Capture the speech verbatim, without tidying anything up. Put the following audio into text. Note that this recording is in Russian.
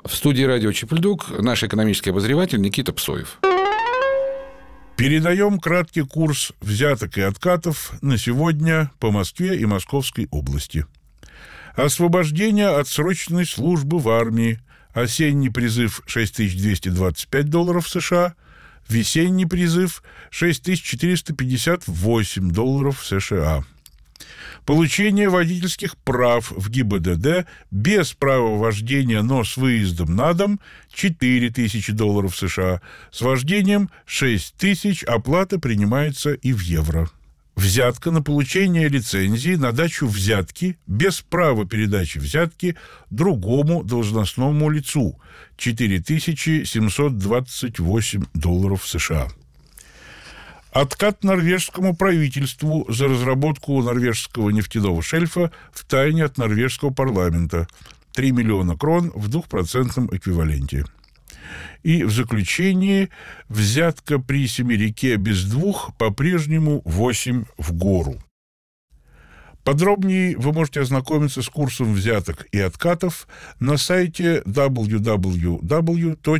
В студии радио Чепульдук наш экономический обозреватель Никита Псоев. Передаем краткий курс взяток и откатов на сегодня по Москве и Московской области. Освобождение от срочной службы в армии. Осенний призыв шесть тысяч двести двадцать пять долларов США. Весенний призыв шесть тысяч четыреста пятьдесят восемь долларов США. Получение водительских прав в ГИБДД без права вождения, но с выездом на дом четыре тысячи долларов США. С вождением шесть тысяч, оплата принимается и в евро. Взятка на получение лицензии на дачу взятки без права передачи взятки другому должностному лицу четыре тысячи семьсот двадцать восемь долларов США. Откат норвежскому правительству за разработку норвежского нефтяного шельфа в тайне от норвежского парламента. три миллиона крон в двухпроцентном эквиваленте. И в заключении взятка при Семерике без двух по-прежнему восемь в гору. Подробнее вы можете ознакомиться с курсом взяток и откатов на сайте дабл ю дабл ю дабл ю точка